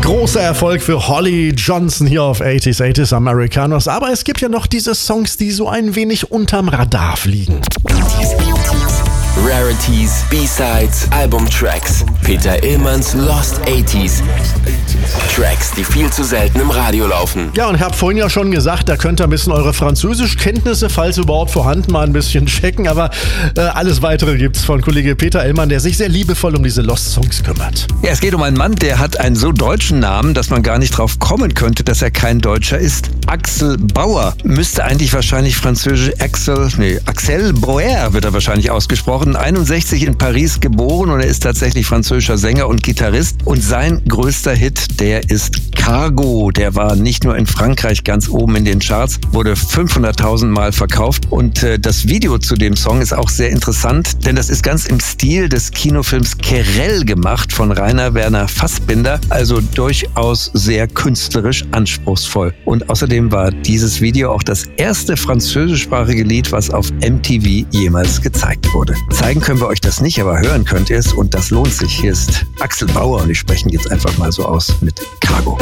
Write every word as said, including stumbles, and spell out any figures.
Großer Erfolg für Holly Johnson hier auf achtziger, achtziger Americanos. Aber es gibt ja noch diese Songs, die so ein wenig unterm Radar fliegen. Rarities, B-Sides, Albumtracks. Peter Illmanns Lost achtziger. Tracks, die viel zu selten im Radio laufen. Ja, und ich habe vorhin ja schon gesagt, da könnt ihr ein bisschen eure Französischkenntnisse, falls überhaupt vorhanden, mal ein bisschen checken. Aber äh, alles Weitere gibt's von Kollege Peter Illmann, der sich sehr liebevoll um diese Lost-Songs kümmert. Ja, es geht um einen Mann, der hat einen so deutschen Namen, dass man gar nicht drauf kommen könnte, dass er kein Deutscher ist. Axel Bauer müsste eigentlich wahrscheinlich französisch Axel, nee, Axel Bauer wird er wahrscheinlich ausgesprochen. einundsechzig in Paris geboren und er ist tatsächlich französischer Sänger und Gitarrist. Und sein größter Hit, der ist Cargo. Der war nicht nur in Frankreich ganz oben in den Charts, wurde fünfhunderttausend Mal verkauft. Und äh, das Video zu dem Song ist auch sehr interessant, denn das ist ganz im Stil des Kinofilms Querelle gemacht von Rainer Werner Fassbinder. Also durchaus sehr künstlerisch anspruchsvoll. Und außerdem war dieses Video auch das erste französischsprachige Lied, was auf M T V jemals gezeigt wurde. Zeigen können wir euch das nicht, aber hören könnt ihr es und das lohnt sich. Hier ist Axel Bauer und ich spreche jetzt einfach mal so aus mit Cargo.